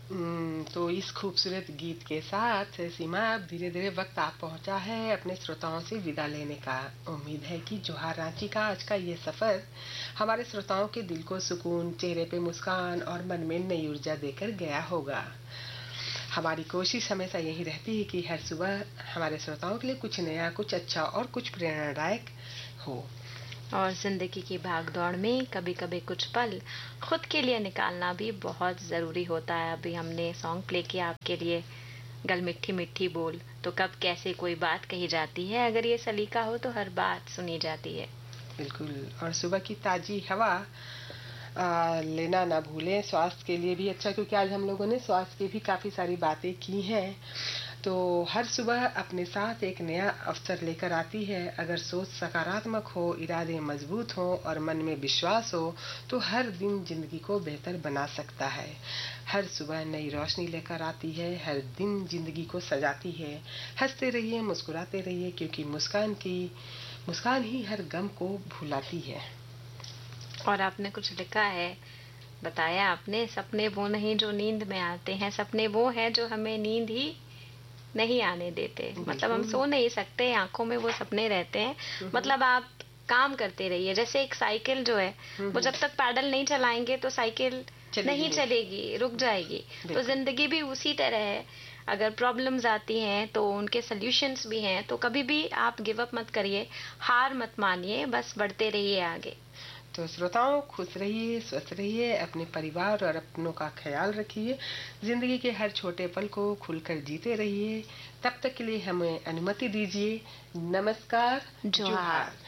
तो इस खूबसूरत गीत के साथ सीमा, अब धीरे धीरे वक्त आ पहुंचा है अपने श्रोताओं से विदा लेने का। उम्मीद है कि जोहार रांची का आज का ये सफर हमारे श्रोताओं के दिल को सुकून, चेहरे पे मुस्कान और मन में नई ऊर्जा देकर गया होगा। हमारी कोशिश हमेशा यही रहती है कि हर सुबह हमारे श्रोताओं के लिए कुछ नया, कुछ अच्छा और कुछ प्रेरणादायक हो। और जिंदगी की भागदौड़ में कभी कभी कुछ पल खुद के लिए निकालना भी बहुत ज़रूरी होता है। अभी हमने सॉन्ग प्ले किया आपके लिए, गल मिट्ठी मिट्ठी बोल, तो कब कैसे कोई बात कही जाती है, अगर ये सलीका हो तो हर बात सुनी जाती है। बिल्कुल। और सुबह की ताजी हवा लेना ना भूलें, स्वास्थ्य के लिए भी अच्छा, क्योंकि आज हम लोगों ने स्वास्थ्य की भी काफ़ी सारी बातें की हैं। तो हर सुबह अपने साथ एक नया अवसर लेकर आती है। अगर सोच सकारात्मक हो, इरादे मजबूत हो और मन में विश्वास हो, तो हर दिन जिंदगी को बेहतर बना सकता है। हर सुबह नई रोशनी लेकर आती है, हर दिन जिंदगी को सजाती है। हंसते रहिए, मुस्कुराते रहिए, क्योंकि मुस्कान ही हर गम को भुलाती है। और आपने कुछ लिखा है, बताया आपने, सपने वो नहीं जो नींद में आते हैं, सपने वो हैं जो हमें नींद ही नहीं आने देते। मतलब हम सो नहीं सकते, आंखों में वो सपने रहते हैं। मतलब आप काम करते रहिए, जैसे एक साइकिल जो है वो जब तक पैडल नहीं चलाएंगे तो साइकिल नहीं चलेगी, रुक जाएगी। तो जिंदगी भी उसी तरह है। अगर प्रॉब्लम्स आती हैं तो उनके सॉल्यूशंस भी हैं, तो कभी भी आप गिव अप मत करिए, हार मत मानिए, बस बढ़ते रहिए आगे। तो श्रोताओं, खुश रहिए, स्वस्थ रहिए, अपने परिवार और अपनों का ख्याल रखिए, जिंदगी के हर छोटे पल को खुलकर जीते रहिए। तब तक के लिए हमें अनुमति दीजिए। नमस्कार, जोहार।